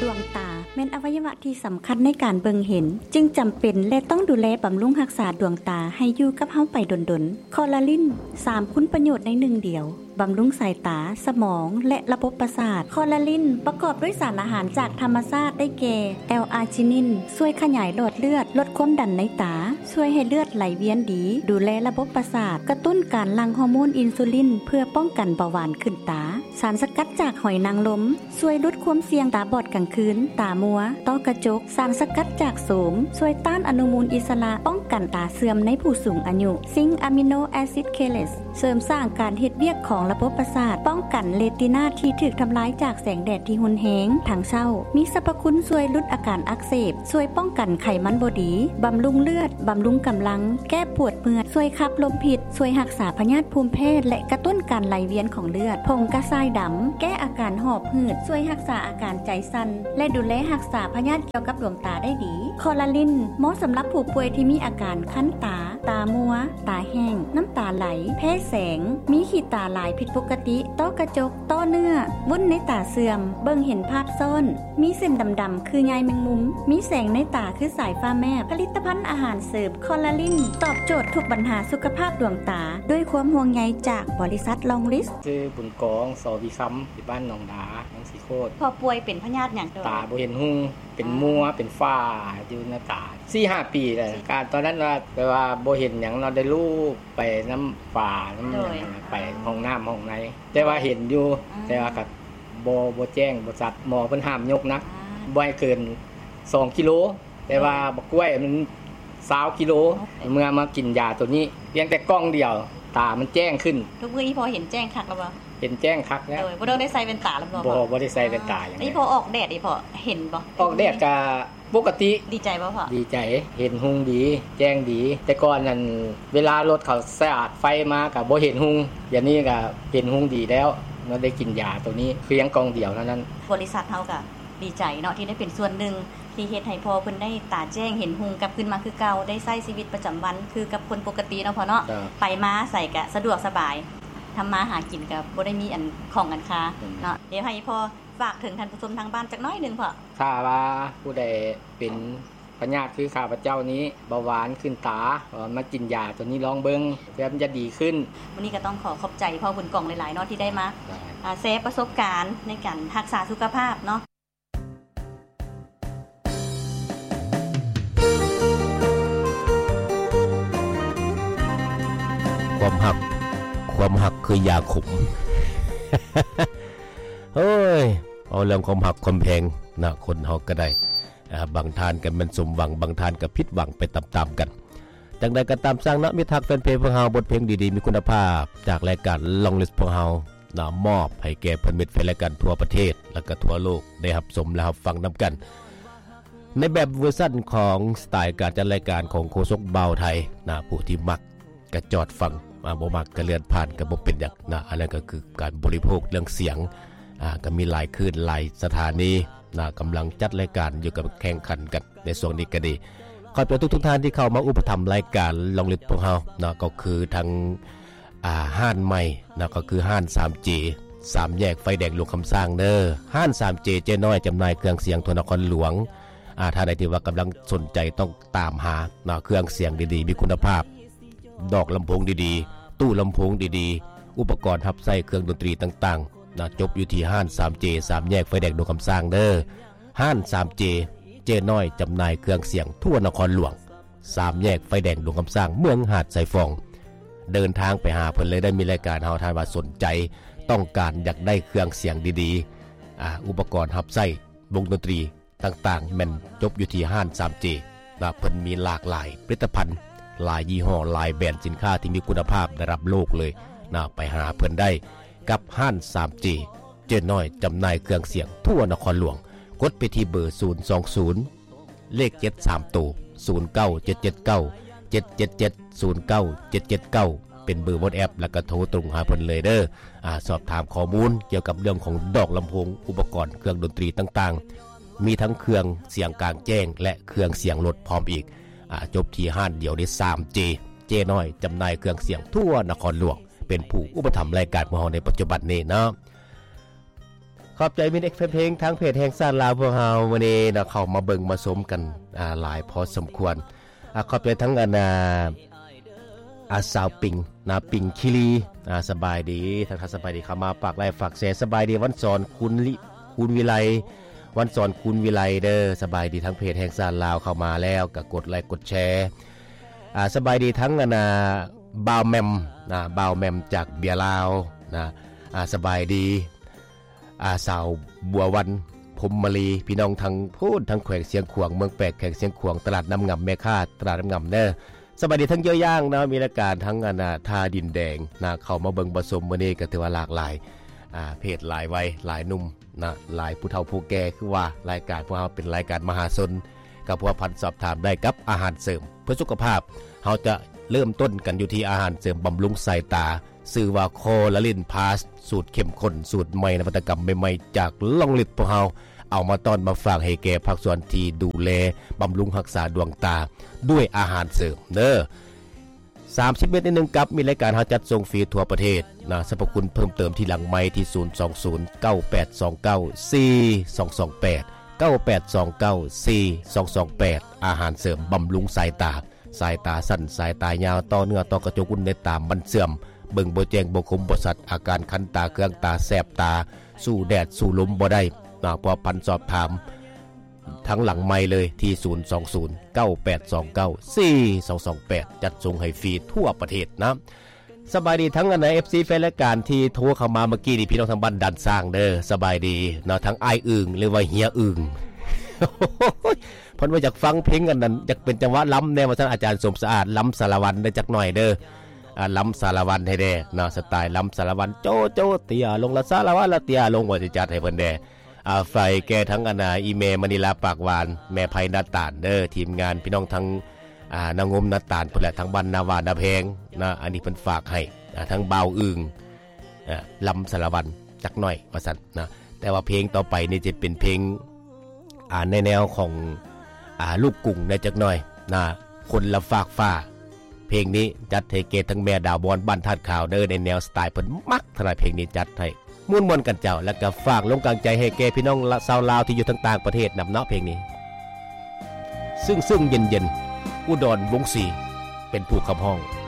ดวงตาแม่นอวัยวะที่สำคัญในการเบิ่งเห็นจึงจำเป็นและต้องดูแลบำรุงรักษาดวงตาให้อยู่กับเฮาไปดนๆคอลลาจิน3คุณประโยชน์ใน1เดียวบำรุงสายตาสมองและระบบประสาทคอลลาจินประกอบด้วยสารอาหารจากธรรมชาติได้แก่แอลอาร์จินินช่วยขยายหลอดเลือดลดความดันในตาช่วยให้เลือดไหลเวียนดีดูแลระบบประสาทกระตุ้นการหลั่งฮอร์โมนอินซูลินเพื่อป้องกันเบาหวานขึ้นตาสารสกัดจากหอยนางรมช่วยลดความเสี่ยงตาบอดกลางคืนตามัวต้อกระจกสารสกัดจากโสมช่วยต้านอนุมูลอิสระป้องกันตาเสื่อมในผู้สูงอายุซิงค์อะมิโนแอซิดเคเลสเสริมสร้างการเฮ็ดเวียกของระบบประสาทป้องกันเรตินาที่ถูกทำลายจากแสงแดดที่รุนแรงทางเช้ามีสรรพคุณช่วยลดอาการอักเสบช่วยป้องกันไขมันบ่ดีบำรุงเลือดบำรุงกำลังแก้ปวดเมื่อยช่วยขับลมพิษช่วยรักษาพยาธิภูมิแพ้และกระตุ้นการไหลเวียนของเลือดผงกระชายดำแก้อาการหอบหืดช่วยรักษาอาการใจสั่นและดูแลรักษาพยาธิเกี่ยวกับดวงตาได้ดีคอลลาจินเหมาะสำหรับผู้ป่วยที่มีอาการคั้นตาตามัวตาแห้งน้ำตาไหลแพ้แสงมีขีดตาหลายผิดปกติต้อกระจกต้อเนื้อวุ้นในตาเสื่อมเบิ่งเห็นภาพซ่อนมีเส้นดำๆคือใยแมงมุมมีแสงในตาคือสายฟ้าแมบผลิตภัณฑ์อาหารเสริมคอลลาจินตอบโจทย์ทุกปัญหาสุขภาพดวงตาด้วยความห่วงใยจากบริษัทลองลิสชื่อบุญกองสวิคัมที่บ้านหนองดาหนองสีโคตรพอป่วยเป็นพยาธิหยังตาบ่เห็นหุ่งเป็นมัวเป็นฝ้าอยู่ในตา 4-5 ปีแล้วการตอนนั้นว่าแปลว่าบ่เห็นหยังเราได้ลูกไปน้ำฝ้าน้ำไปห้องน้ำห้องไหนแต่ว่าเห็นอยู่แต่ว่าก็บ่แจ้งบ่สัตว์หมอเพิ่นห้ามยกนักบ่ให้เกิน2กิโลแต่ว่าบักกล้วยมัน20กิโลเมื่อมากินยาตัวนี้เพียงแต่กล้องเดียวตามันแจ้งขึ้นทุกมื้อนี้พอเห็นแจ้งคักแล้วบ่เห็นแจ้งคักแล้วบ่ต้องได้ใส่แว่นตาแล้วบ่ได้ใส่แว่นตาอย่างนี้พอออกแดดนี่พอเห็นบ่ออกแดดก็ปกติดีใจบ่พ่อดีใจเห็นหุ่งดีแจ้งดีแต่ก่อนนั้นเวลารถเขาสะอาดไฟมาก็บ่เห็นหุ่งอย่างนี้ก็เห็นหุ่งดีแล้วเราได้กินยาตัวนี้เพียงกองเดียวเท่านั้นบริษัทเฮาก็ดีใจเนาะที่ได้เป็นส่วนหนึ่งที่เฮ็ดให้พ่อเพิ่นได้ตาแจ้งเห็นหุ่งกลับขึ้นมาคือเก่าได้ใช้ชีวิตประจำวันคือกับคนปกติเนาะพ่อเนาะไปมาใส่ก็สะดวกสบายทำมาหากินก็บ่ได้มีอันของอันค้าเนาะเดี๋ยวให้พ่อฝากถึงท่านผู้ชมทางบ้านจักน้อยนึงพ่อถ้าว่าผู้ใดเป็นพยาธิคือข้าพเจ้านี้เบาหวานขึ้นตามากินยาตัวนี้ลองเบิ่งเพื่อมันจะดีขึ้นวันนี้ก็ต้องขอบใจพ่อบุญกองหลายๆเนาะที่ได้มาแชร์ประสบการณ์ในการรักษาสุขภาพเนาะความหักคือยาขม เฮ้ยเอาเรื่องความหักความแพงนะคนเฮาก็ได้บางทานกันมันสมหวังบางทานก็ผิดหวังไปตามๆกันจังใดก็ตามสร้างนะมิทักแฟนเพลงของเฮาบทเพลงดีๆมีคุณภาพจากรายการลองลิสต์ของเฮามอบให้แก่เพิ่นมิตรแฟนรายการทั่วประเทศและก็ทั่วโลกได้รับชมและรับฟังนํากันในแบบเวอร์ชั่นของสไตล์การจัดรายการของโฆษกเบาไทยนะผู้ที่มักก็จอดฟังบ่มักก็เลื่อนผ่านก็บ่เป็นหยังนะอันนั้นก็คือการบริโภคเรื่องเสียงก็มีหลายคลื่นหลายสถานีนะกำลังจัดรายการอยู่กับแข่งขันกันในช่วงนี้ก็ดีขอบคุณทุกท่านที่เข้ามาอุปถัมภ์รายการลองลิสต์ของเฮานะก็คือทางห้านใหม่นะก็คือห้าน 3J 3แยกไฟแดงหลวงคำสร้างเด้อห้าน 3J เจ๊น้อยจำหน่ายเครื่องเสียงทั่วนครหลวงถ้าใดที่ว่ากำลังสนใจต้องตามหานะเครื่องเสียงดีๆมีคุณภาพดอกลำโพงดีๆตู้ลำโพงดีๆอุปกรณ์รับใช้เครื่องดนตรีต่างๆนะจบอยู่ที่ห้าน 3J 3แยกไฟแดงหลวงคำสร้างเด้อห้าน 3J เจ๊น้อยจำหน่ายเครื่องเสียงทั่วนครหลวง3แยกไฟแดงหลวงคำสร้างเมืองหาดไซฟองเดินทางไปหาเพิ่นเลยได้มีรายการเฮาท่านว่าสนใจต้องการอยากได้เครื่องเสียงดีๆอุปกรณ์รับใช้วงดนตรีต่างๆแม่นจบอยู่ที่ห้าน 3J นะเพิ่นมีหลากหลายผลิตภัณฑ์หลายยี่ห้อหลายแบรนด์สินค้าที่มีคุณภาพระดับโลกเลยนะไปหาเพิ่นได้กับห้าน 3J เจ๊น้อยจำหน่ายเครื่องเสียงทั่วนครหลวงกดไปที่เบอร์020เลข73ตัว09779 777 09779เป็นเบอร์ WhatsApp แล้วก็โทรตรงหาเพิ่นเลยเด้อสอบถามข้อมูลเกี่ยวกับเรื่องของดอกลำโพงอุปกรณ์เครื่องดนตรีต่างๆมีทั้งเครื่องเสียงกลางแจ้งและเครื่องเสียงลดพร้อมอีกจบที่ห้านเดียวได้ 3J เจ๊น้อยจำหน่ายเครื่องเสียงทั่วนครหลวงเป็นผู้อุปถัมภ์รายการของเราในปัจจุบันนี้เนาะขอบใจมิตรเพลงทางเพจแห่งชาติลาวพวกเฮาวันนี้นะเข้ามาเบิ่งมาชมกันหลายพอสมควรขอบใจทั้งสาวปิงนาปิงคิรีสบายดีทักทายสบายดีเข้ามาฝากไลค์ฝากแชร์สบายดีวันสอนคุณวิไลวันสอนคุณวิไลเด้อสบายดีทั้งเพจแห่งชาติลาวเข้ามาแล้วก็กดไลค์กดแชร์สบายดีทั้งบ่าวแมมบ่าวแมมจากเบียร์ลาวนะสบายดีสาวบัววันพรหมลีพี่น้องทั้งพูดทั้งแขวงเสียงขวางเมืองแปกแขวงเสียงขวางตลาดน้ำงำแม่ค่าตลาดน้ำงำเด้อสบายดีทั้งเยอะย่างนะมีรายการทั้งทาดินแดงนะเข้ามาเบิ่งผสมมื้อนี้ก็ถือว่าหลากหลายเพศหลายวัยหลายหนุ่มนะหลายผู้เฒ่าผู้แก่คือว่ารายการพวกเราเป็นรายการมหาชนกับพัวพันสอบถามได้กับอาหารเสริมเพื่อสุขภาพเฮาจะเริ่มต้นกันอยู่ที่อาหารเสริมบำรุงสายตาชื่อว่าโคลาลินพาสสูตรเข้มข้นสูตรใหม่นวัตกรรมใหม่ๆจากล่องลิดพวกเฮาเอามาต้อนมาฝากให้แก่ภาคส่วนที่ดูแลบำรุงรักษาดวงตาด้วยอาหารเสริมเด้อ30 เมตรใน1กับมีรายการเฮาจัดส่งฟรีทั่วประเทศนะสรรพคุณเพิ่มเติมที่หลังไมค์ที่02098294228 98294228อาหารเสริมบำรุงสายตาสั้นสายตายาวต่อเนื้อต่อกระจกอุ่นในตามันเสื่อมเบิ่งบ่แจ้งบ่คมบ่สัตว์อาการคันตาเครื่องตาแสบตาสู้แดดสู้ลมบ่ได้พอพันสอบถามทั้งหลังไมค์เลยที่02098294228จัดส่งให้ฟรีทั่วประเทศนะสบายดีทั้งFC แฟนรายการที่โทรเข้ามาเมื่อกี้นี่พี่น้องทางบ้านดันสร้างเด้อสบายดีเนาะทั้งอ้ายอึ่งหรือว่าเฮียอึ่งเพิ่นว่าอยากฟังเพลงกันนั้นอยากเป็นจังหวะล้ำแนวว่าท่านอาจารย์สมสะอาดล้ำสารวันได้จักหน่อยเด้อล้ำสารวันให้แด้เนาะสไตล์ล้ำสารวันโจเตียลงละสารวันละเตียลงว่าสิจัดให้เพิ่นแด้ไฟแก่ทั้งอีเมลมณีลาปากหวานแม่ไผนาตาลเด้อทีมงานพี่น้องทั้งนางมนาตาลพุ่นแหละทั้งบ้านนาวานาแพงนะอันนี้เพิ่นฝากให้ทั้งบ่าวอึ่งล้ำสารวันจักหน่อยว่าซั่นนะแต่ว่าเพลงต่อไปนี่จะเป็นเพลงในแนวของลูกกุ้งได้จักหน่อยนะคนละฝากฟ้าเพลงนี้จัดให้เกทั้งแม่ดาวบอนบ้านธาตุขาวเด้อในแนวสไตล์เพิ่นมักเท่าไหร่เพลงนี้จัดให้ม่วนๆกันเจ้าแล้วก็ฝากลงกลางใจให้แก่พี่น้องชาวลาวที่อยู่ต่างประเทศนำเนาะเพลงนี้ซึ่งเย็นๆอุดรวงศรีเป็นผู้ขับห้อง